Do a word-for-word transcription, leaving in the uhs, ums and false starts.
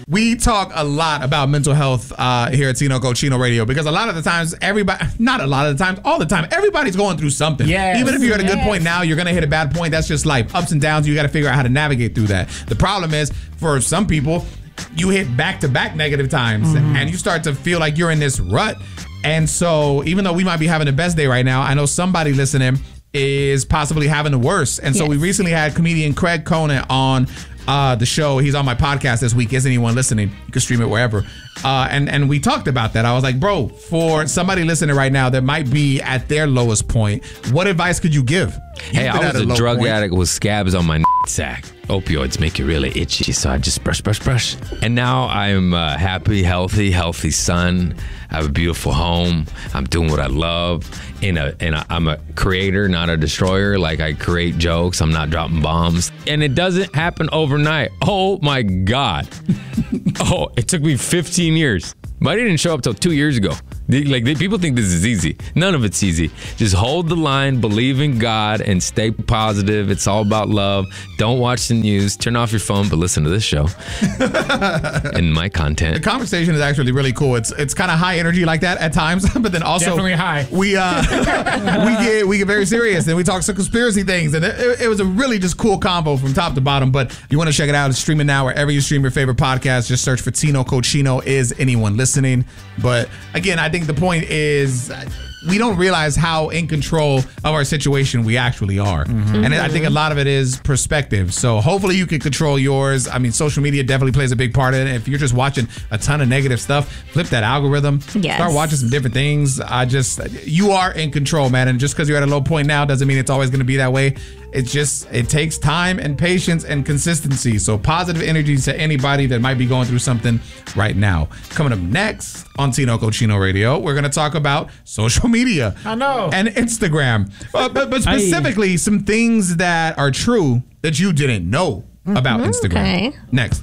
We talk a lot about mental health uh, here at Tino Cochino Radio because a lot of the times, everybody, not a lot of the times, all the time, everybody's going through something. Yes. Even if you're at a good Yes. point now, you're going to hit a bad point. That's just life. Ups and downs, you got to figure out how to navigate through that. The problem is, for some people, you hit back-to-back negative times mm-hmm. and you start to feel like you're in this rut. And so even though we might be having the best day right now, I know somebody listening is possibly having the worst. And so Yes. we recently had comedian Craig Conant on uh, the show. He's on my podcast this week. Is anyone listening? You can stream it wherever. Uh, and, and we talked about that. I was like, bro, for somebody listening right now that might be at their lowest point, what advice could you give? You've Hey, I been was at a, low drug point. addict with scabs on my sack. Opioids make you really itchy, so I just brush, brush, brush. And now I'm a happy, healthy, healthy son. I have a beautiful home. I'm doing what I love. In a, in a, I'm a creator, not a destroyer. Like, I create jokes. I'm not dropping bombs. And it doesn't happen overnight. Oh, my God. Oh, it took me fifteen years. But I didn't show up till two years ago. They, like they, people think this is easy. None of it's easy. Just hold the line, believe in God, and stay positive. It's all about love. Don't watch the news. Turn off your phone, but listen to this show and my The content. conversation is actually really cool. It's it's kind of high energy like that at times, but then also Definitely high. We uh we get we get very serious and we talk some conspiracy things, and it, it was a really just cool combo from top to bottom. But if you want to check it out, it's streaming now wherever you stream your favorite podcast. Just search for Tino Cochino. Is anyone listening? But again, I think the point is, we don't realize how in control of our situation we actually are. Mm-hmm. And I think a lot of it is perspective. So hopefully you can control yours. I mean, social media definitely plays a big part in it. If you're just watching a ton of negative stuff, flip that algorithm. Yes. Start watching some different things. I just, you are in control, man. And just because you're at a low point now doesn't mean it's always going to be that way. It's just, it takes time and patience and consistency. So positive energy to anybody that might be going through something right now. Coming up next on Tino Cochino Radio, we're going to talk about social media. I know. And Instagram. But, but, but specifically, some things that are true that you didn't know about Instagram. Okay. Next.